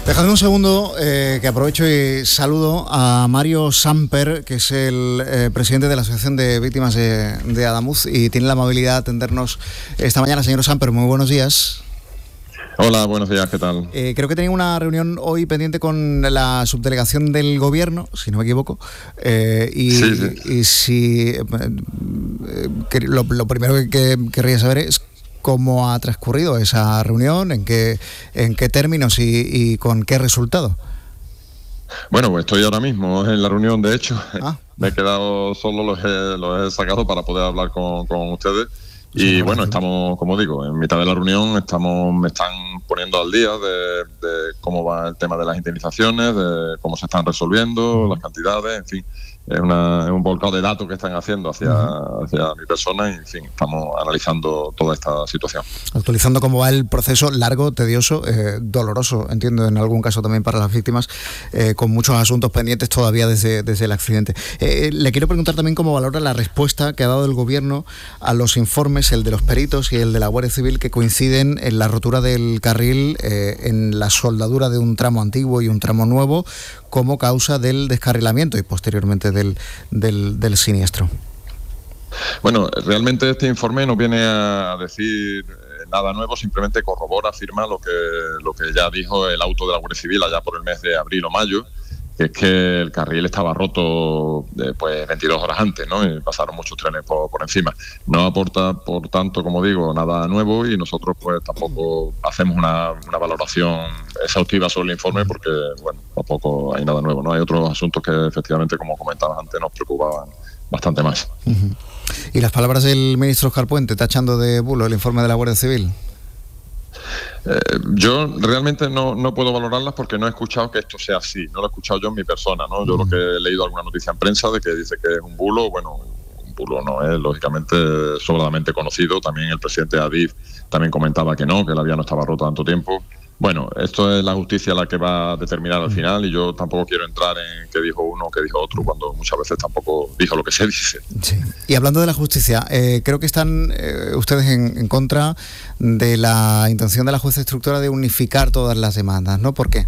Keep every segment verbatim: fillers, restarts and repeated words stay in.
Dejadme un segundo, eh, que aprovecho y saludo a Mario Samper, que es el eh, presidente de la Asociación de Víctimas de, de Adamuz, y tiene la amabilidad de atendernos esta mañana. Señor Samper, muy buenos días. Hola, buenos días, ¿qué tal? Eh, creo que tenía una reunión hoy pendiente con la subdelegación del Gobierno, si no me equivoco, eh, y, sí, sí. y si eh, que lo, lo primero que, que querría saber es cómo ha transcurrido esa reunión, en qué, en qué términos y, y con qué resultado. Bueno, pues estoy ahora mismo en la reunión, de hecho. Ah. Me he quedado solo, los he, los he sacado para poder hablar con, con ustedes. Y sí, bueno, estamos, como digo, en mitad de la reunión, estamos, me están poniendo al día de, de cómo va el tema de las indemnizaciones, de cómo se están resolviendo, las cantidades, en fin. Es, una, es un volcado de datos que están haciendo hacia, uh-huh. hacia mi persona y, en fin, estamos analizando toda esta situación. Actualizando cómo va el proceso largo, tedioso, eh, doloroso, entiendo, en algún caso también para las víctimas, eh, con muchos asuntos pendientes todavía desde, desde el accidente. Eh, le quiero preguntar también cómo valora la respuesta que ha dado el Gobierno a los informes, el de los peritos y el de la Guardia Civil, que coinciden en la rotura del carril, eh, en la soldadura de un tramo antiguo y un tramo nuevo, como causa del descarrilamiento y posteriormente del, del, del siniestro. Bueno, realmente este informe no viene a decir nada nuevo, simplemente corrobora, afirma lo que, lo que ya dijo el auto de la Guardia Civil allá por el mes de abril o mayo, que es que el carril estaba roto eh, pues veintidós horas antes, ¿no? Y pasaron muchos trenes por, por encima. No aporta, por tanto, como digo, nada nuevo, y nosotros pues tampoco hacemos una, una valoración exhaustiva sobre el informe porque, bueno, tampoco hay nada nuevo, ¿no? Hay otros asuntos que efectivamente, como comentabas antes, nos preocupaban bastante más. Uh-huh. ¿Y las palabras del ministro Óscar Puente tachando de bulo el informe de la Guardia Civil? Eh, yo realmente no, no puedo valorarlas porque no he escuchado que esto sea así, no lo he escuchado yo en mi persona, ¿no? Yo mm. lo que he leído alguna noticia en prensa de que dice que es un bulo, bueno, un bulo no es, lógicamente, sobradamente conocido. También el presidente Adif también comentaba que no, que la vía no estaba rota tanto tiempo. Bueno, esto es la justicia la que va a determinar al final, y yo tampoco quiero entrar en qué dijo uno o qué dijo otro, cuando muchas veces tampoco dijo lo que se dice. Sí. Y hablando de la justicia, eh, creo que están eh, ustedes en, en contra de la intención de la jueza instructora de unificar todas las demandas, ¿no? ¿Por qué?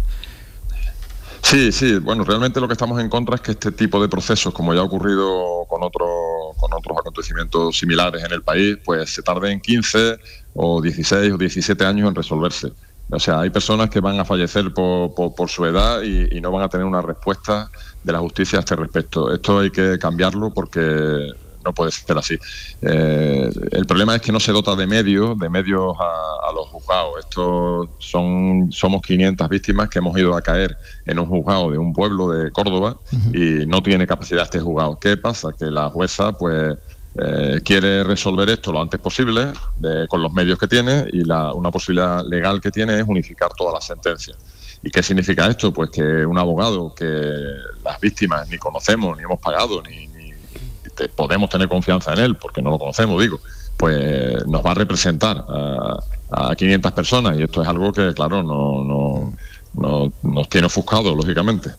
Sí, sí, bueno, realmente lo que estamos en contra es que este tipo de procesos, como ya ha ocurrido con, otro, con otros acontecimientos similares en el país, pues se tarden quince o dieciséis o diecisiete años en resolverse. O sea, hay personas que van a fallecer por, por, por su edad y, y no van a tener una respuesta de la justicia a este respecto. Esto hay que cambiarlo porque no puede ser así. Eh, el problema es que no se dota de medios, de medios a, a los juzgados. Estos son, somos quinientas víctimas que hemos ido a caer en un juzgado de un pueblo de Córdoba uh-huh. y no tiene capacidad este juzgado. ¿Qué pasa? Que la jueza, pues, Eh, quiere resolver esto lo antes posible de, con los medios que tiene, y la, una posibilidad legal que tiene es unificar todas las sentencias. ¿Y qué significa esto? Pues que un abogado que las víctimas ni conocemos, ni hemos pagado, ni, ni te, podemos tener confianza en él porque no lo conocemos, digo, pues nos va a representar a, a quinientas personas, y esto es algo que, claro, no, no, no nos tiene ofuscado, lógicamente.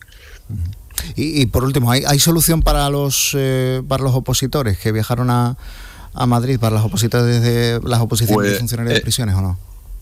Y, y por último, ¿hay, hay solución para los eh, para los opositores que viajaron a, a Madrid, para las opositores de las oposiciones pues, de funcionarios eh, de prisiones, o no?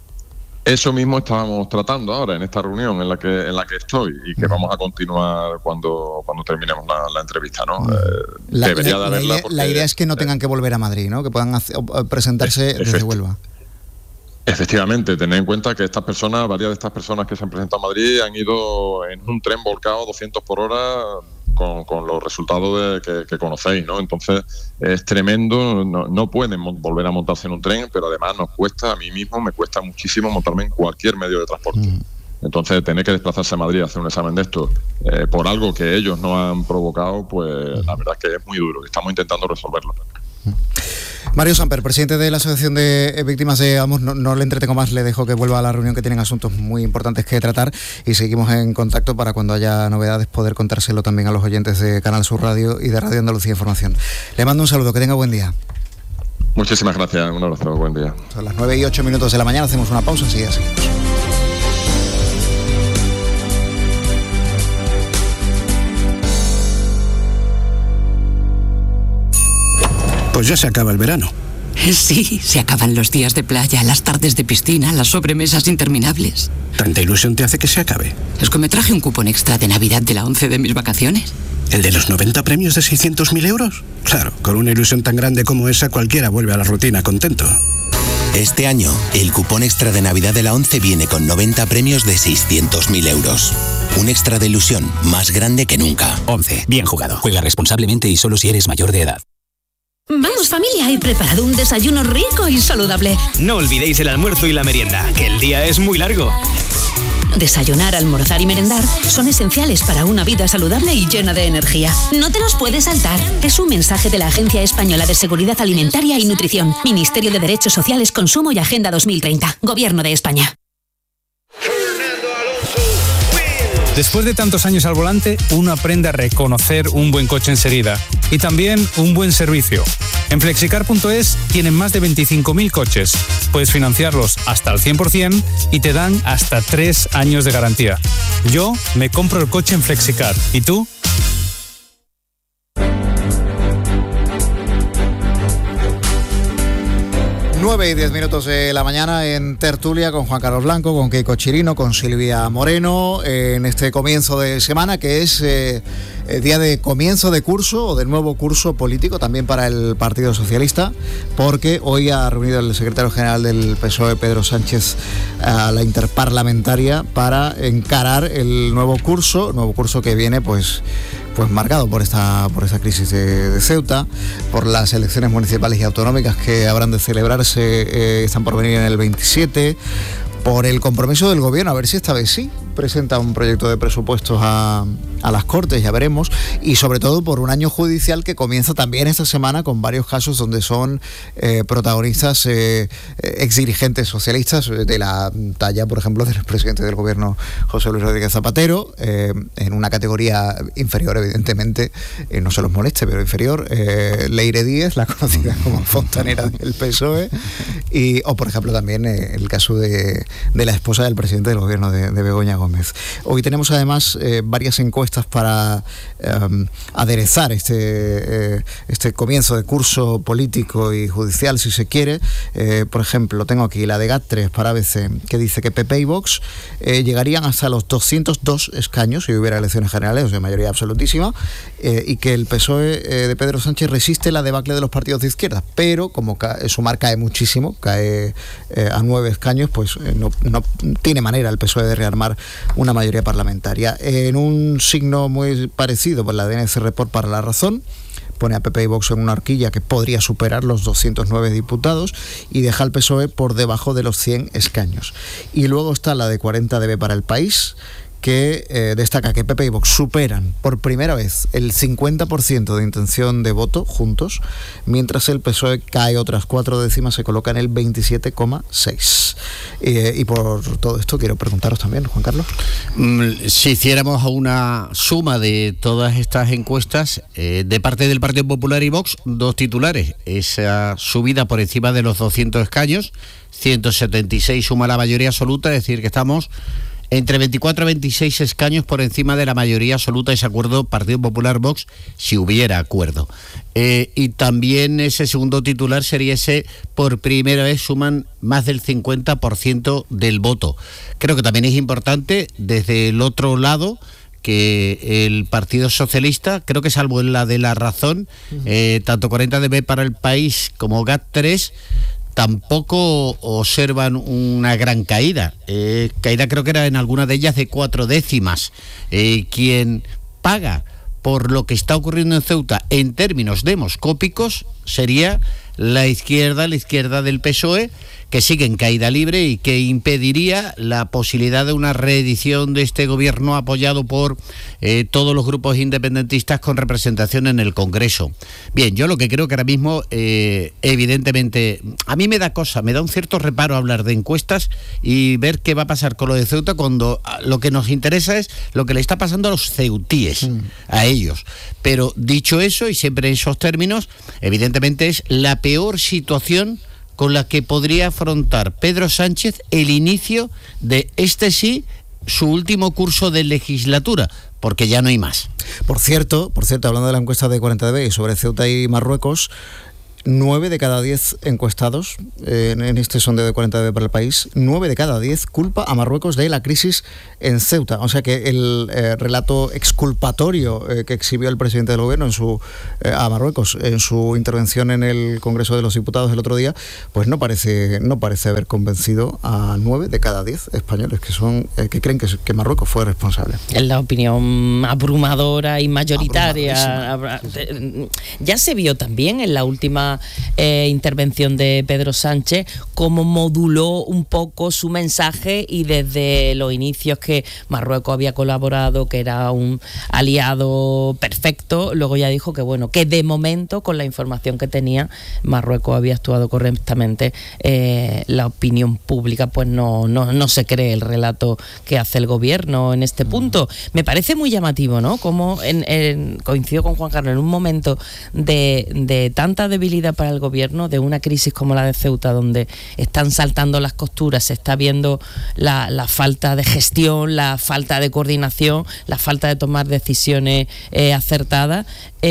Eso mismo estábamos tratando ahora en esta reunión en la que en la que estoy, y que uh-huh. vamos a continuar cuando cuando terminemos la, la entrevista, ¿no? Uh-huh. eh, la, debería la, de haberla la, porque, la idea es que no tengan que volver a Madrid, ¿no? Que puedan hacer, presentarse efect- desde Huelva. Efectivamente, tener en cuenta que estas personas, varias de estas personas que se han presentado a Madrid, han ido en un tren volcado doscientos por hora con, con los resultados de, que, que conocéis, ¿no? Entonces es tremendo, no, no pueden volver a montarse en un tren, pero además nos cuesta, a mí mismo me cuesta muchísimo montarme en cualquier medio de transporte. Mm. Entonces tener que desplazarse a Madrid a hacer un examen de esto eh, por algo que ellos no han provocado, pues mm. la verdad es que es muy duro, estamos intentando resolverlo. Mm. Mario Samper, presidente de la Asociación de Víctimas de Adamuz, no, no le entretengo más, le dejo que vuelva a la reunión, que tienen asuntos muy importantes que tratar, y seguimos en contacto para cuando haya novedades poder contárselo también a los oyentes de Canal Sur Radio y de Radio Andalucía Información. Le mando un saludo, que tenga buen día. Muchísimas gracias, un abrazo, buen día. Son las nueve y ocho minutos de la mañana, hacemos una pausa, enseguida seguimos. Pues ya se acaba el verano. Sí, se acaban los días de playa, las tardes de piscina, las sobremesas interminables. ¿Tanta ilusión te hace que se acabe? Es que me traje un cupón extra de Navidad de la ONCE de mis vacaciones. ¿El de los noventa premios de seiscientos mil euros? Claro, con una ilusión tan grande como esa, cualquiera vuelve a la rutina contento. Este año, el cupón extra de Navidad de la ONCE viene con noventa premios de seiscientos mil euros. Un extra de ilusión más grande que nunca. ONCE, bien jugado. Juega responsablemente y solo si eres mayor de edad. Vamos familia, he preparado un desayuno rico y saludable. No olvidéis el almuerzo y la merienda, que el día es muy largo. Desayunar, almorzar y merendar son esenciales para una vida saludable y llena de energía. No te los puedes saltar. Es un mensaje de la Agencia Española de Seguridad Alimentaria y Nutrición, Ministerio de Derechos Sociales, Consumo y Agenda dos mil treinta, Gobierno de España. Después de tantos años al volante, uno aprende a reconocer un buen coche enseguida y también un buen servicio. En flexicar punto es tienen más de veinticinco mil coches. Puedes financiarlos hasta el cien por ciento y te dan hasta tres años de garantía. Yo me compro el coche en Flexicar. ¿Y tú? nueve y diez minutos de la mañana en Tertulia con Juan Carlos Blanco, con Keiko Chirino, con Silvia Moreno, eh, en este comienzo de semana que es eh, el día de comienzo de curso o de nuevo curso político también para el Partido Socialista, porque hoy ha reunido el secretario general del P S O E, Pedro Sánchez, a la interparlamentaria para encarar el nuevo curso, nuevo curso que viene pues pues marcado por esta por esta crisis de, de Ceuta, por las elecciones municipales y autonómicas que habrán de celebrarse, eh, están por venir en el veintisiete, por el compromiso del gobierno, a ver si esta vez sí presenta un proyecto de presupuestos a, a las Cortes, ya veremos, y sobre todo por un año judicial que comienza también esta semana con varios casos donde son eh, protagonistas eh, exdirigentes socialistas de la talla, por ejemplo, del expresidente del gobierno José Luis Rodríguez Zapatero, eh, en una categoría inferior, evidentemente, eh, no se los moleste, pero inferior, eh, Leire Díez, la conocida como fontanera del P S O E, y, o por ejemplo también eh, el caso de, de la esposa del presidente del gobierno de, de Begoña Gómez. Hoy tenemos además eh, varias encuestas para eh, aderezar este, eh, este comienzo de curso político y judicial, si se quiere. Eh, por ejemplo, tengo aquí la de GAT tres para A B C, que dice que P P y Vox eh, llegarían hasta los doscientos dos escaños si hubiera elecciones generales, o sea, mayoría absolutísima, eh, y que el P S O E eh, de Pedro Sánchez resiste la debacle de los partidos de izquierda, pero como ca- Sumar cae muchísimo, cae eh, a nueve escaños, pues eh, no, no tiene manera el P S O E de rearmar una mayoría parlamentaria. En un signo muy parecido, por la D N C Report para La Razón, pone a P P y Vox en una horquilla que podría superar los doscientos nueve diputados y deja al P S O E por debajo de los cien escaños. Y luego está la de cuarenta D B para El País, que eh, destaca que P P y Vox superan por primera vez el cincuenta por ciento de intención de voto juntos, mientras el P S O E cae otras cuatro décimas, se coloca en el veintisiete coma seis. Eh, y por todo esto quiero preguntaros también, Juan Carlos. Si hiciéramos una suma de todas estas encuestas, eh, de parte del Partido Popular y Vox, dos titulares: esa subida por encima de los doscientos escaños, ciento setenta y seis suma la mayoría absoluta, es decir, que estamos entre veinticuatro y veintiséis escaños por encima de la mayoría absoluta, ese acuerdo Partido Popular-Vox, si hubiera acuerdo. Eh, y también ese segundo titular sería ese: por primera vez suman más del cincuenta por ciento del voto. Creo que también es importante, desde el otro lado, que el Partido Socialista, creo que salvo en la de La Razón, eh, tanto cuarenta D B para El País como GAT tres, tampoco observan una gran caída. Eh, caída creo que era en alguna de ellas de cuatro décimas. Eh, quien paga por lo que está ocurriendo en Ceuta en términos demoscópicos sería la izquierda, la izquierda del P S O E, que sigue en caída libre y que impediría la posibilidad de una reedición de este gobierno apoyado por eh, todos los grupos independentistas con representación en el Congreso. Bien, yo lo que creo que ahora mismo, eh, evidentemente, a mí me da cosa, me da un cierto reparo hablar de encuestas y ver qué va a pasar con lo de Ceuta, cuando lo que nos interesa es lo que le está pasando a los ceutíes, mm. a ellos. Pero dicho eso, y siempre en esos términos, evidentemente es la peor situación con la que podría afrontar Pedro Sánchez el inicio de este sí, su último curso de legislatura, porque ya no hay más. Por cierto, por cierto, hablando de la encuesta de cuarenta D B y sobre Ceuta y Marruecos, nueve de cada diez encuestados eh, en este sondeo de cuarenta de para el país, nueve de cada diez culpa a Marruecos de la crisis en Ceuta. O sea que el eh, relato exculpatorio eh, que exhibió el presidente del gobierno en su eh, a Marruecos en su intervención en el Congreso de los Diputados el otro día, pues no parece no parece haber convencido a nueve de cada diez españoles que son eh, que creen que, que Marruecos fue responsable. Es la opinión abrumadora y mayoritaria. Ya se vio también en la última Eh, intervención de Pedro Sánchez, cómo moduló un poco su mensaje, y desde los inicios que Marruecos había colaborado, que era un aliado perfecto, luego ya dijo que bueno, que de momento, con la información que tenía, Marruecos había actuado correctamente. Eh, la opinión pública pues no, no, no se cree el relato que hace el gobierno en este punto. Me parece muy llamativo, ¿no? Como en, en, coincido con Juan Carlos, en un momento de, de tanta debilidad para el gobierno, de una crisis como la de Ceuta, donde están saltando las costuras, se está viendo la, la falta de gestión, la falta de coordinación, la falta de tomar decisiones eh, acertadas.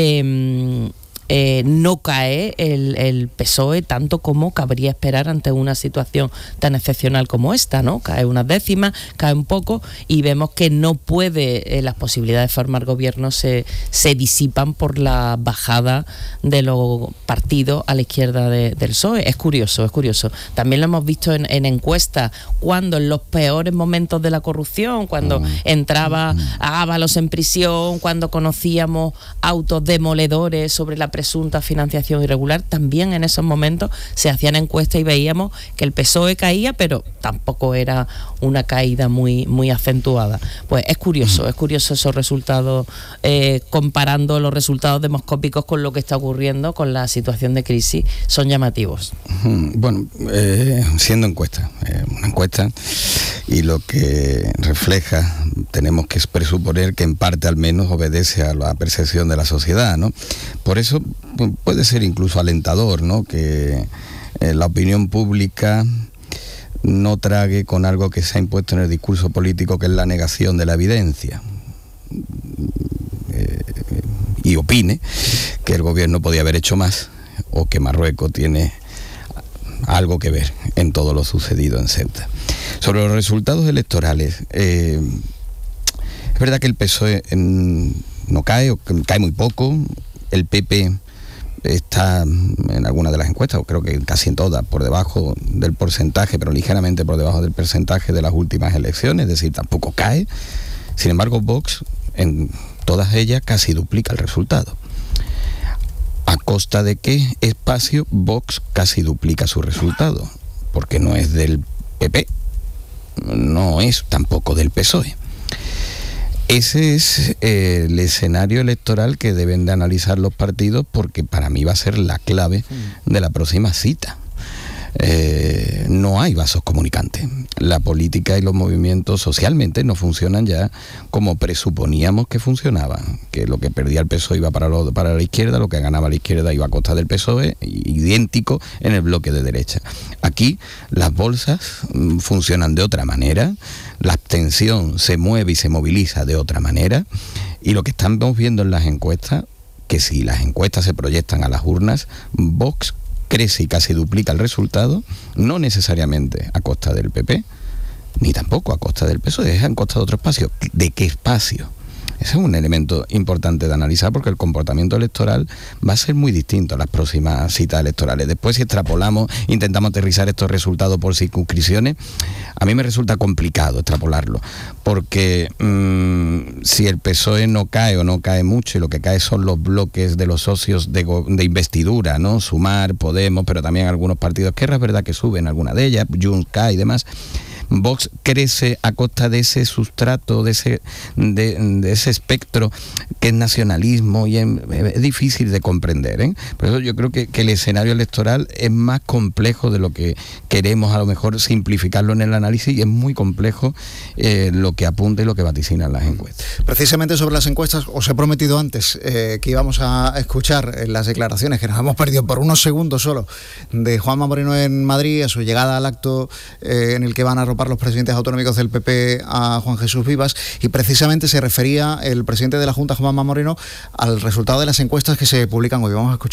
Eh, Eh, no cae el, el P S O E tanto como cabría esperar ante una situación tan excepcional como esta, ¿no? Cae unas décimas, cae un poco, y vemos que no puede, eh, las posibilidades de formar gobierno se, se disipan por la bajada de los partidos a la izquierda de, del P S O E. Es curioso, es curioso. También lo hemos visto en, en encuestas, cuando en los peores momentos de la corrupción, cuando mm. entraba a Ábalos en prisión, cuando conocíamos autos demoledores sobre la presunta financiación irregular, también en esos momentos se hacían encuestas y veíamos que el P S O E caía, pero tampoco era una caída muy, muy acentuada. Pues es curioso, es curioso esos resultados, eh, comparando los resultados demoscópicos con lo que está ocurriendo con la situación de crisis, son llamativos. Bueno, eh, siendo encuesta, eh, una encuesta, y lo que refleja, tenemos que presuponer que en parte al menos obedece a la percepción de la sociedad, ¿no? Por eso puede ser incluso alentador, ¿no? Que eh, la opinión pública no trague con algo que se ha impuesto en el discurso político, que es la negación de la evidencia, eh, y opine que el gobierno podía haber hecho más, o que Marruecos tiene algo que ver en todo lo sucedido en Ceuta. Sobre los resultados electorales, eh, es verdad que el P S O E en, no cae, o que cae muy poco. El P P está en algunas de las encuestas, creo que casi en todas, por debajo del porcentaje, pero ligeramente por debajo del porcentaje de las últimas elecciones, es decir, tampoco cae. Sin embargo, Vox en todas ellas casi duplica el resultado. ¿A costa de qué espacio Vox casi duplica su resultado? Porque no es del P P, no es tampoco del P S O E. Ese es eh, el escenario electoral que deben de analizar los partidos, porque para mí va a ser la clave de la próxima cita. Eh, no hay vasos comunicantes. La política y los movimientos socialmente no funcionan ya como presuponíamos que funcionaban, que lo que perdía el P S O E iba para, lo, para la izquierda, lo que ganaba la izquierda iba a costa del P S O E, idéntico en el bloque de derecha. Aquí las bolsas mm, funcionan de otra manera, la abstención se mueve y se moviliza de otra manera, y lo que estamos viendo en las encuestas, que si las encuestas se proyectan a las urnas, Vox crece y casi duplica el resultado, no necesariamente a costa del P P, ni tampoco a costa del P S O E, es a costa de otro espacio. ¿De qué espacio? Ese es un elemento importante de analizar, porque el comportamiento electoral va a ser muy distinto a las próximas citas electorales. Después, si extrapolamos, intentamos aterrizar estos resultados por circunscripciones, a mí me resulta complicado extrapolarlo, porque mmm, si el P S O E no cae o no cae mucho, y lo que cae son los bloques de los socios de, de investidura, ¿no? Sumar, Podemos, pero también algunos partidos, que es verdad que suben alguna de ellas, Junts cae y demás. Vox crece a costa de ese sustrato, de ese, de, de ese espectro que es nacionalismo, y es, es difícil de comprender, ¿eh? Por eso yo creo que, que el escenario electoral es más complejo de lo que queremos a lo mejor simplificarlo en el análisis, y es muy complejo eh, lo que apunta y lo que vaticinan las encuestas. Precisamente sobre las encuestas, os he prometido antes eh, que íbamos a escuchar las declaraciones, que nos hemos perdido por unos segundos solo, de Juanma Moreno en Madrid, a su llegada al acto eh, en el que van a arropar los presidentes autonómicos del P P a Juan Jesús Vivas, y precisamente se refería el presidente de la Junta, Juanma Moreno, al resultado de las encuestas que se publican hoy. Vamos a escucharlo.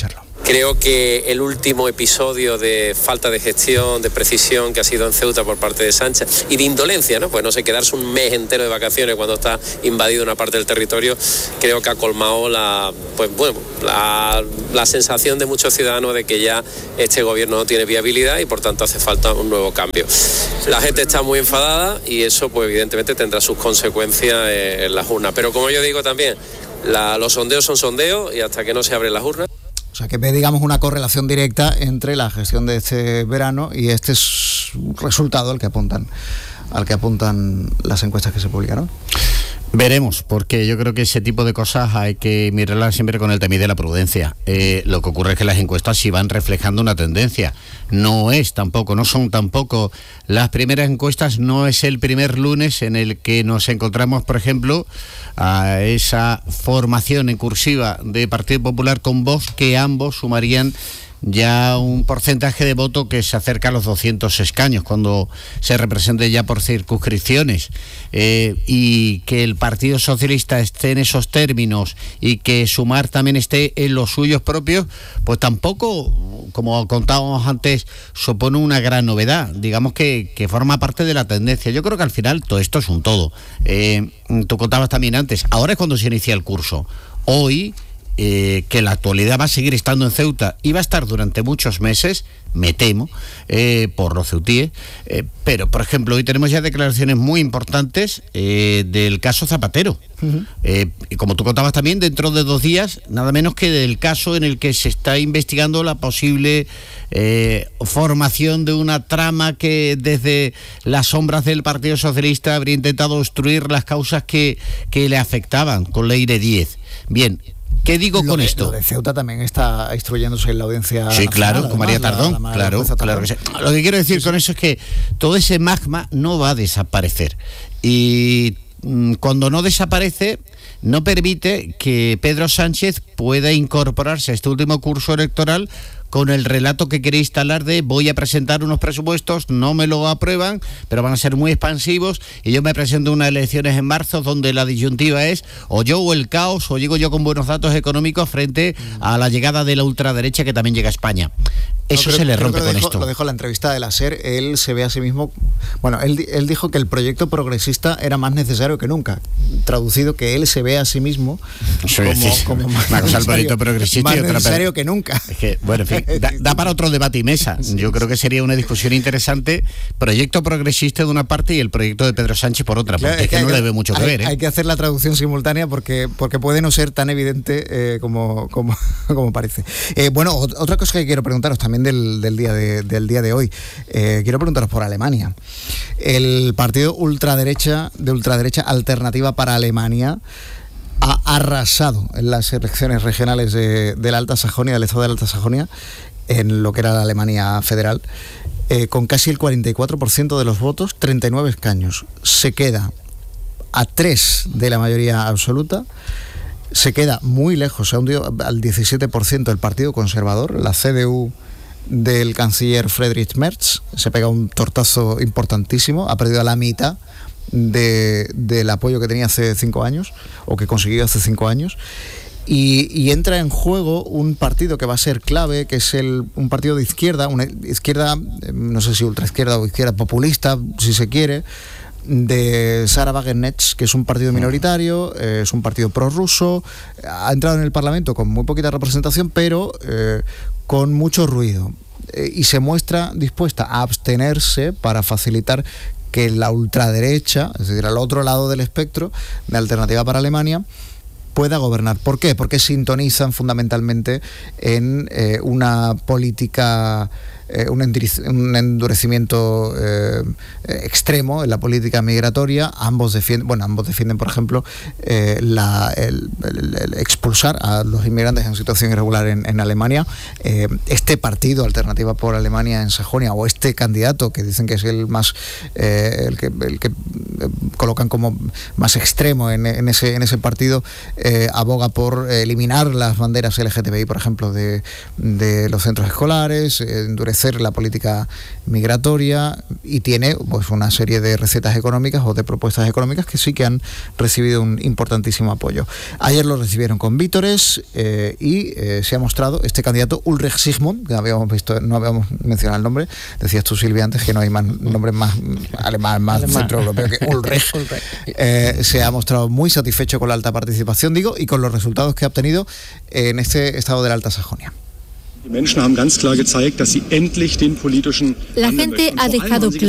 Creo que el último episodio de falta de gestión, de precisión que ha sido en Ceuta por parte de Sánchez y de indolencia, ¿no? Pues no sé, quedarse un mes entero de vacaciones cuando está invadido una parte del territorio, creo que ha colmado la, pues bueno, la, la sensación de muchos ciudadanos de que ya este gobierno no tiene viabilidad y por tanto hace falta un nuevo cambio. La gente está muy enfadada y eso pues evidentemente tendrá sus consecuencias en las urnas. Pero como yo digo también, la, los sondeos son sondeos y hasta que no se abren las urnas. O sea, que ve, digamos, una correlación directa entre la gestión de este verano y este resultado al que apuntan, al que apuntan las encuestas que se publicaron. Veremos, porque yo creo que ese tipo de cosas hay que mirarlas siempre con el tamiz de la prudencia. Eh, lo que ocurre es que las encuestas sí van reflejando una tendencia. No es tampoco, no son tampoco las primeras encuestas, no es el primer lunes en el que nos encontramos, por ejemplo, a esa formación en cursiva de Partido Popular con Vox, que ambos sumarían ya un porcentaje de voto que se acerca a los doscientos escaños cuando se represente ya por circunscripciones, eh, y que el Partido Socialista esté en esos términos y que Sumar también esté en los suyos propios, pues tampoco, como contábamos antes, supone una gran novedad. Digamos que, que forma parte de la tendencia. Yo creo que al final todo esto es un todo. Eh, tú contabas también antes, ahora es cuando se inicia el curso. Hoy Eh, que la actualidad va a seguir estando en Ceuta y va a estar durante muchos meses, me temo, eh, por los ceutíes, eh, pero por ejemplo hoy tenemos ya declaraciones muy importantes eh, del caso Zapatero. Uh-huh. eh, y como tú contabas también, dentro de dos días, nada menos que del caso en el que se está investigando la posible eh, formación de una trama que desde las sombras del Partido Socialista habría intentado obstruir las causas que, que le afectaban con Leire Díez. Bien, ¿qué digo lo con de, esto? Lo de Ceuta también está instruyéndose en la audiencia. Sí, claro, nacional, con María además, Tardón, la, la, claro, la claro que sí. Lo que quiero decir sí, con sí. eso es que todo ese magma no va a desaparecer. Y mmm, cuando no desaparece, no permite que Pedro Sánchez pueda incorporarse a este último curso electoral con el relato que quiere instalar de voy a presentar unos presupuestos, no me lo aprueban, pero van a ser muy expansivos y yo me presento unas elecciones en marzo donde la disyuntiva es o yo o el caos, o llego yo con buenos datos económicos frente a la llegada de la ultraderecha que también llega a España. Eso no, creo, se le rompe con dijo, esto. Lo dijo en la entrevista de la SER, él se ve a sí mismo, bueno, él, él dijo que el proyecto progresista era más necesario que nunca, traducido que él se ve a sí mismo como, sí, como más, una cosa, el proyecto progresista más y otra, necesario que nunca. Es que, bueno, en fin, da, da para otro debate y mesa. Yo creo que sería una discusión interesante, proyecto progresista de una parte y el proyecto de Pedro Sánchez por otra, porque claro, es que, es que no que, le ve mucho hay, que ver. ¿eh? Hay que hacer la traducción simultánea porque, porque puede no ser tan evidente eh, como, como, como parece. Eh, bueno, otra cosa que quiero preguntaros también del, del día de De, del día de hoy. Eh, quiero preguntaros por Alemania. El partido ultraderecha de ultraderecha Alternativa para Alemania ha arrasado en las elecciones regionales de, de la Alta Sajonia, del estado de la Alta Sajonia, en lo que era la Alemania federal, eh, con casi el cuarenta y cuatro por ciento de los votos, treinta y nueve escaños. Se queda a tres de la mayoría absoluta. Se queda muy lejos, se ha hundido al diecisiete por ciento el Partido Conservador, la C D U del canciller Friedrich Merz, se pega un tortazo importantísimo, ha perdido a la mitad de, del apoyo que tenía hace cinco años, o que consiguió hace cinco años, y, y entra en juego un partido que va a ser clave, que es el, un partido de izquierda, una izquierda, no sé si ultraizquierda o izquierda populista, si se quiere, de Sara Wagenknecht, que es un partido minoritario, eh, es un partido prorruso, ha entrado en el Parlamento con muy poquita representación, pero eh, con mucho ruido, eh, y se muestra dispuesta a abstenerse para facilitar que la ultraderecha, es decir, al otro lado del espectro de Alternativa para Alemania, pueda gobernar. ¿Por qué? Porque sintonizan fundamentalmente en eh, una política, eh, un, un endurecimiento eh, extremo en la política migratoria. Ambos defienden, bueno, ambos defienden, por ejemplo, eh, la, el, el, el expulsar a los inmigrantes en situación irregular en, en Alemania. Eh, este partido, Alternativa por Alemania en Sajonia, o este candidato que dicen que es el más, eh, el que, el que colocan como más extremo en, en ese, en ese partido, eh, aboga por eliminar las banderas L G T B I, por ejemplo, de, de los centros escolares, eh, endurecer endurecer la política migratoria y tiene pues una serie de recetas económicas o de propuestas económicas que sí que han recibido un importantísimo apoyo. Ayer lo recibieron con vítores eh, y eh, se ha mostrado este candidato Ulrich Sigmund, que no habíamos visto, no habíamos mencionado el nombre. Decías tú, Silvia, antes que no hay más nombres más alemán, más centroeuropeo que Ulrich. Eh, se ha mostrado muy satisfecho con la alta participación, digo, y con los resultados que ha obtenido en este estado de la Alta Sajonia. La gente ha dejado claro